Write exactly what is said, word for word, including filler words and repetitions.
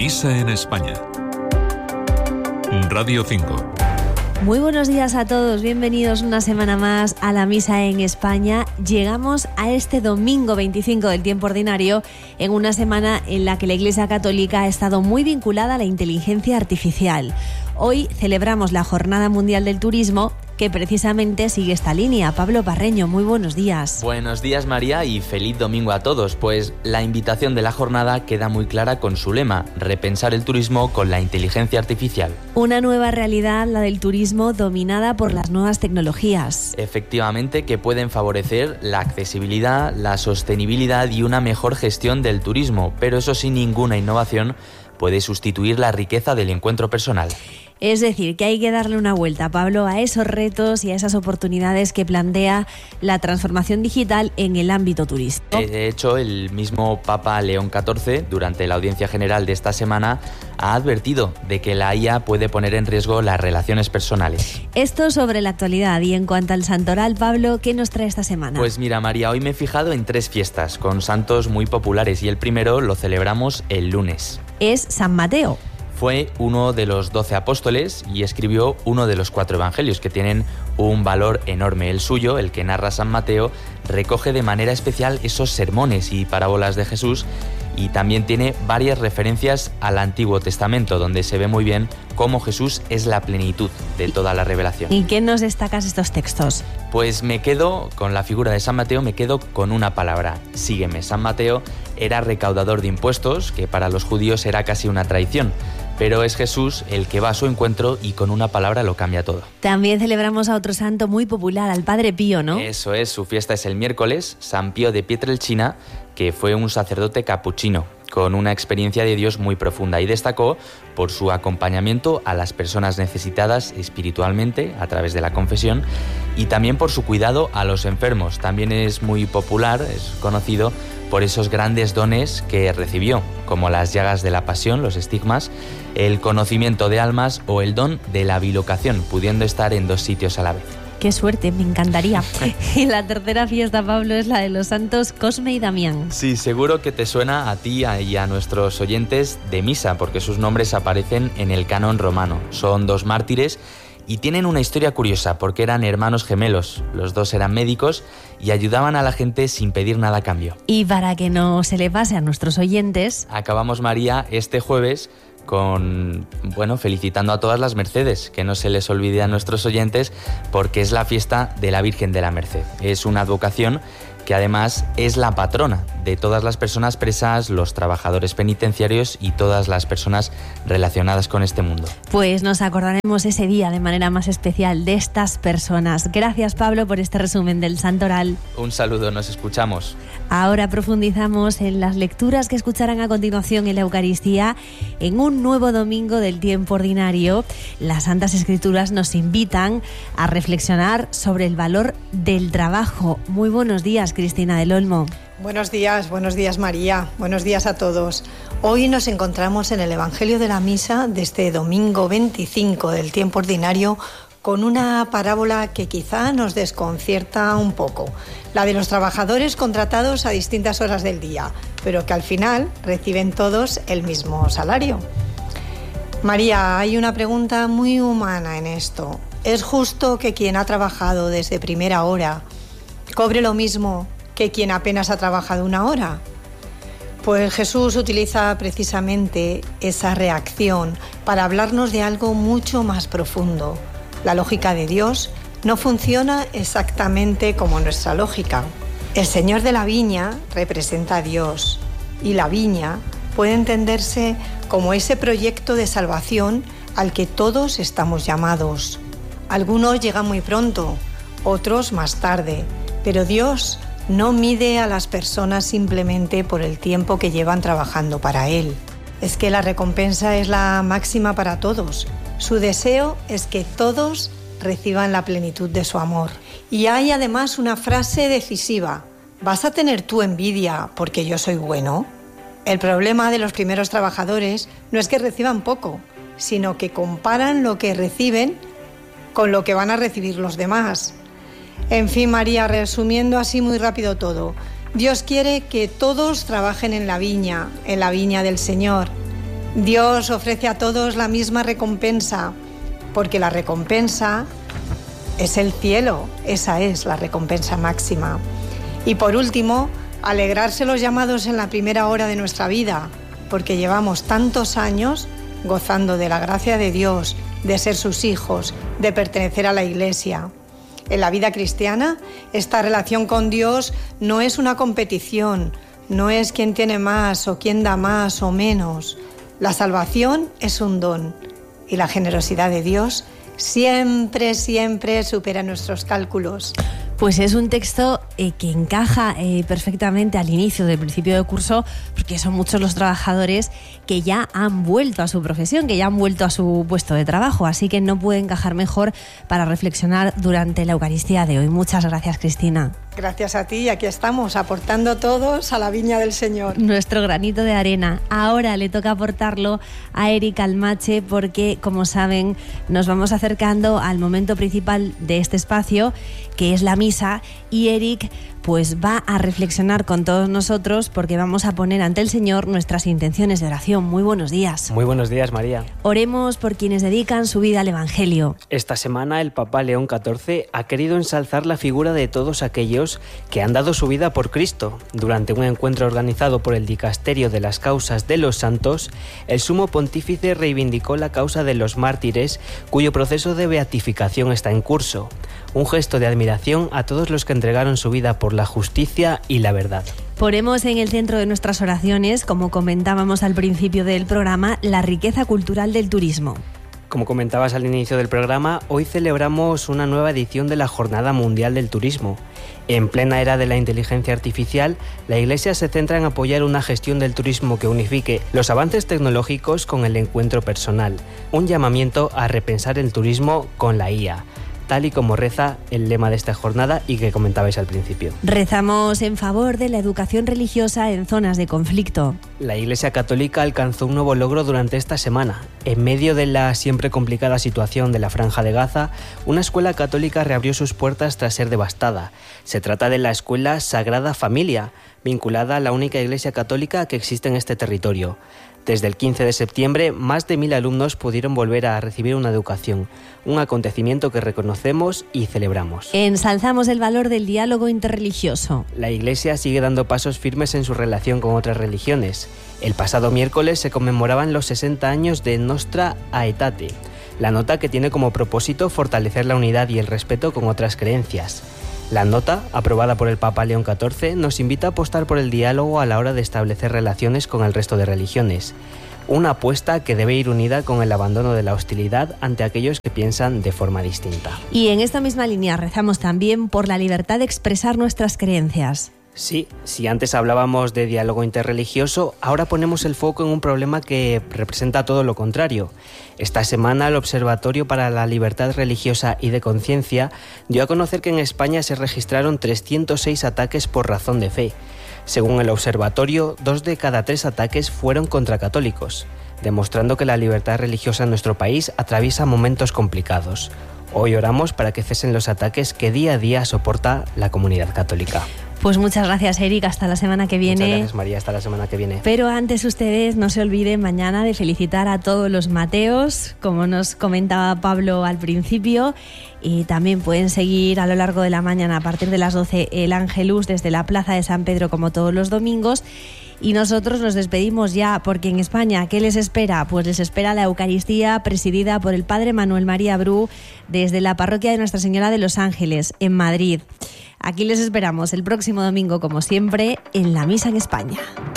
Misa en España. Radio cinco. Muy buenos días a todos, bienvenidos una semana más a la Misa en España. Llegamos a este domingo veinticinco del tiempo ordinario, en una semana en la que la Iglesia Católica ha estado muy vinculada a la inteligencia artificial. Hoy celebramos la Jornada Mundial del Turismo, que precisamente sigue esta línea. Pablo Parreño, muy buenos días. Buenos días, María, y feliz domingo a todos, pues la invitación de la jornada queda muy clara con su lema: repensar el turismo con la inteligencia artificial. Una nueva realidad, la del turismo, dominada por las nuevas tecnologías. Efectivamente, que pueden favorecer la accesibilidad, la sostenibilidad y una mejor gestión del turismo, pero eso sin ninguna innovación puede sustituir la riqueza del encuentro personal. Es decir, que hay que darle una vuelta, Pablo, a esos retos y a esas oportunidades que plantea la transformación digital en el ámbito turístico. De hecho, el mismo Papa León catorce, durante la audiencia general de esta semana, ha advertido de que la I A puede poner en riesgo las relaciones personales. Esto sobre la actualidad. Y en cuanto al santoral, Pablo, ¿qué nos trae esta semana? Pues mira, María, hoy me he fijado en tres fiestas con santos muy populares y el primero lo celebramos el lunes. Es San Mateo. Fue uno de los doce apóstoles y escribió uno de los cuatro evangelios, que tienen un valor enorme. El suyo, el que narra San Mateo, recoge de manera especial esos sermones y parábolas de Jesús, y también tiene varias referencias al Antiguo Testamento, donde se ve muy bien cómo Jesús es la plenitud de toda la revelación. ¿Y qué nos destacas estos textos? Pues me quedo con la figura de San Mateo, me quedo con una palabra: sígueme. San Mateo era recaudador de impuestos, que para los judíos era casi una traición, pero es Jesús el que va a su encuentro y con una palabra lo cambia todo. También celebramos a otro santo muy popular, al Padre Pío, ¿no? Eso es, su fiesta es el miércoles, San Pío de Pietrelcina, que fue un sacerdote capuchino con una experiencia de Dios muy profunda y destacó por su acompañamiento a las personas necesitadas espiritualmente a través de la confesión y también por su cuidado a los enfermos. También es muy popular, es conocido por esos grandes dones que recibió, como las llagas de la pasión, los estigmas, el conocimiento de almas o el don de la bilocación, pudiendo estar en dos sitios a la vez. ¡Qué suerte! Me encantaría. Y la tercera fiesta, Pablo, es la de los santos Cosme y Damián. Sí, seguro que te suena a ti y a nuestros oyentes de misa, porque sus nombres aparecen en el canon romano. Son dos mártires y tienen una historia curiosa, porque eran hermanos gemelos. Los dos eran médicos y ayudaban a la gente sin pedir nada a cambio. Y para que no se le pase a nuestros oyentes, acabamos, María, este jueves con, bueno, felicitando a todas las Mercedes, que no se les olvide a nuestros oyentes, porque es la fiesta de la Virgen de la Merced. Es una advocación que además es la patrona de todas las personas presas, los trabajadores penitenciarios y todas las personas relacionadas con este mundo. Pues nos acordaremos ese día de manera más especial de estas personas. Gracias, Pablo, por este resumen del Santoral. Un saludo, nos escuchamos. Ahora profundizamos en las lecturas que escucharán a continuación en la Eucaristía, en un nuevo domingo del tiempo ordinario. Las Santas Escrituras nos invitan a reflexionar sobre el valor del trabajo. Muy buenos días, Cristina del Olmo. Buenos días, buenos días, María. Buenos días a todos. Hoy nos encontramos en el Evangelio de la Misa de este domingo veinticinco del tiempo ordinario con una parábola que quizá nos desconcierta un poco, la de los trabajadores contratados a distintas horas del día, pero que al final reciben todos el mismo salario. María, hay una pregunta muy humana en esto. ¿Es justo que quien ha trabajado desde primera hora cobre lo mismo que quien apenas ha trabajado una hora? Pues Jesús utiliza precisamente esa reacción para hablarnos de algo mucho más profundo. La lógica de Dios no funciona exactamente como nuestra lógica. El Señor de la viña representa a Dios y la viña puede entenderse como ese proyecto de salvación al que todos estamos llamados. Algunos llegan muy pronto, otros más tarde, pero Dios no mide a las personas simplemente por el tiempo que llevan trabajando para Él. Es que la recompensa es la máxima para todos. Su deseo es que todos reciban la plenitud de su amor. Y hay además una frase decisiva: ¿vas a tener tú envidia porque yo soy bueno? El problema de los primeros trabajadores no es que reciban poco, sino que comparan lo que reciben con lo que van a recibir los demás. En fin, María, resumiendo así muy rápido todo, Dios quiere que todos trabajen en la viña, en la viña del Señor, Dios ofrece a todos la misma recompensa, porque la recompensa es el cielo, esa es la recompensa máxima. Y por último, alegrarse los llamados en la primera hora de nuestra vida, porque llevamos tantos años gozando de la gracia de Dios, de ser sus hijos, de pertenecer a la Iglesia. En la vida cristiana, esta relación con Dios no es una competición, no es quién tiene más o quién da más o menos. La salvación es un don y la generosidad de Dios siempre, siempre supera nuestros cálculos. Pues es un texto eh, que encaja eh, perfectamente al inicio del principio de curso, porque son muchos los trabajadores que ya han vuelto a su profesión, que ya han vuelto a su puesto de trabajo, así que no puede encajar mejor para reflexionar durante la Eucaristía de hoy. Muchas gracias, Cristina. Gracias a ti, y aquí estamos, aportando todos a la viña del Señor. Nuestro granito de arena. Ahora le toca aportarlo a Eric Almache, porque, como saben, nos vamos acercando al momento principal de este espacio, que es la misa, y Eric pues va a reflexionar con todos nosotros, porque vamos a poner ante el Señor nuestras intenciones de oración. Muy buenos días. Muy buenos días, María. Oremos por quienes dedican su vida al Evangelio. Esta semana el Papa León catorce ha querido ensalzar la figura de todos aquellos que han dado su vida por Cristo. Durante un encuentro organizado por el Dicasterio de las Causas de los Santos, el Sumo Pontífice reivindicó la causa de los mártires, cuyo proceso de beatificación está en curso. Un gesto de admiración a todos los que entregaron su vida por la justicia y la verdad. Ponemos en el centro de nuestras oraciones, como comentábamos al principio del programa, la riqueza cultural del turismo. Como comentabas al inicio del programa, hoy celebramos una nueva edición de la Jornada Mundial del Turismo. En plena era de la inteligencia artificial, la Iglesia se centra en apoyar una gestión del turismo que unifique los avances tecnológicos con el encuentro personal. Un llamamiento a repensar el turismo con la I A, tal y como reza el lema de esta jornada y que comentabais al principio. Rezamos en favor de la educación religiosa en zonas de conflicto. La Iglesia Católica alcanzó un nuevo logro durante esta semana. En medio de la siempre complicada situación de la Franja de Gaza, una escuela católica reabrió sus puertas tras ser devastada. Se trata de la Escuela Sagrada Familia, vinculada a la única iglesia católica que existe en este territorio. Desde el quince de septiembre, más de mil alumnos pudieron volver a recibir una educación, un acontecimiento que reconocemos y celebramos. Ensalzamos el valor del diálogo interreligioso. La Iglesia sigue dando pasos firmes en su relación con otras religiones. El pasado miércoles se conmemoraban los sesenta años de Nostra Aetate, la nota que tiene como propósito fortalecer la unidad y el respeto con otras creencias. La nota, aprobada por el Papa León catorce, nos invita a apostar por el diálogo a la hora de establecer relaciones con el resto de religiones. Una apuesta que debe ir unida con el abandono de la hostilidad ante aquellos que piensan de forma distinta. Y en esta misma línea rezamos también por la libertad de expresar nuestras creencias. Sí, si antes hablábamos de diálogo interreligioso, ahora ponemos el foco en un problema que representa todo lo contrario. Esta semana el Observatorio para la Libertad Religiosa y de Conciencia dio a conocer que en España se registraron trescientos seis ataques por razón de fe. Según el observatorio, dos de cada tres ataques fueron contra católicos, demostrando que la libertad religiosa en nuestro país atraviesa momentos complicados. Hoy oramos para que cesen los ataques que día a día soporta la comunidad católica. Pues muchas gracias, Eric, hasta la semana que viene. Muchas gracias, María, hasta la semana que viene. Pero antes ustedes no se olviden mañana de felicitar a todos los Mateos, como nos comentaba Pablo al principio, y también pueden seguir a lo largo de la mañana a partir de las doce el Ángelus desde la Plaza de San Pedro como todos los domingos. Y nosotros nos despedimos ya, porque en España, ¿qué les espera? Pues les espera la Eucaristía presidida por el Padre Manuel María Bru desde la parroquia de Nuestra Señora de los Ángeles, en Madrid. Aquí les esperamos el próximo domingo, como siempre, en la Misa en España.